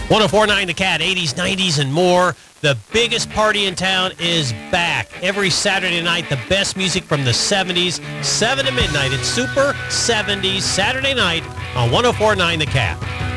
104.9 The Cat, 80s, 90s, and more. The biggest party in town is back. Every Saturday night, the best music from the 70s, 7 to midnight. It's Super 70s Saturday night on 104.9 The Cat.